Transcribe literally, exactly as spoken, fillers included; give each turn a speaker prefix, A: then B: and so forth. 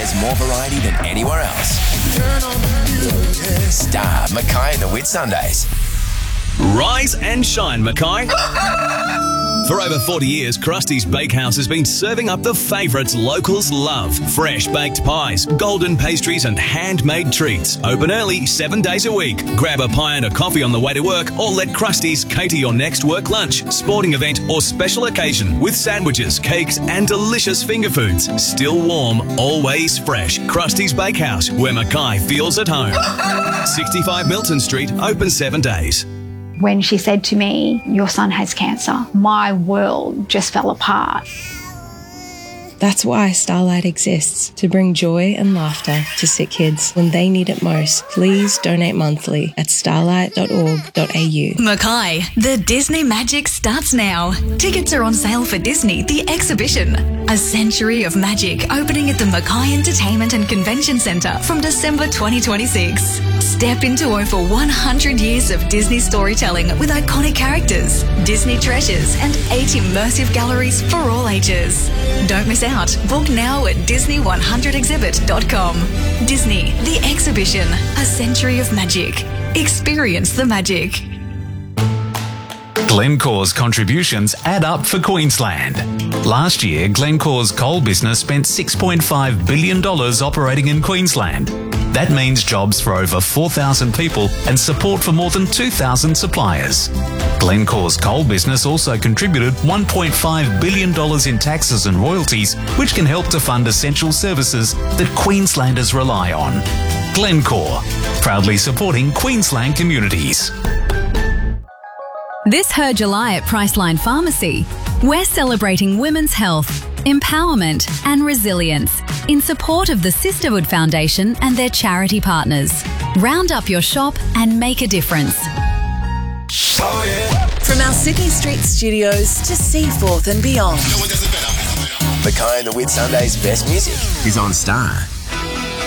A: has more variety than anywhere else. Star, Mackay and the Whitsundays.
B: Rise and shine, Mackay. For over forty years, Krusty's Bakehouse has been serving up the favourites locals love. Fresh baked pies, golden pastries and handmade treats. Open early, seven days a week. Grab a pie and a coffee on the way to work or let Krusty's cater your next work lunch, sporting event or special occasion with sandwiches, cakes and delicious finger foods. Still warm, always fresh. Krusty's Bakehouse, where Mackay feels at home. sixty-five Milton Street, open seven days.
C: When she said to me, "Your son has cancer," my world just fell apart.
D: That's why Starlight exists, to bring joy and laughter to sick kids when they need it most. Please donate monthly at starlight dot org dot a u.
E: Mackay, the Disney Magic starts now. Tickets are on sale for Disney, the exhibition. A century of magic opening at the Mackay Entertainment and Convention Centre from December twenty twenty-six. Step into over one hundred years of Disney storytelling with iconic characters, Disney treasures and eight immersive galleries for all ages. Don't miss out. Book now at disney one hundred exhibit dot com. Disney, the exhibition, a century of magic. Experience the magic.
F: Glencore's contributions add up for Queensland. Last year, Glencore's coal business spent six point five billion dollars operating in Queensland. That means jobs for over four thousand people and support for more than two thousand suppliers. Glencore's coal business also contributed one point five billion dollars in taxes and royalties, which can help to fund essential services that Queenslanders rely on. Glencore, proudly supporting Queensland communities.
G: This Her July at Priceline Pharmacy, we're celebrating women's health, empowerment and resilience in support of the Sisterhood Foundation and their charity partners. Round up your shop and make a difference.
A: Oh, yeah.
H: From our Sydney Street studios to Seaforth and beyond.
A: No one does it better. Mackay and the Whitsundays' best music is on Star.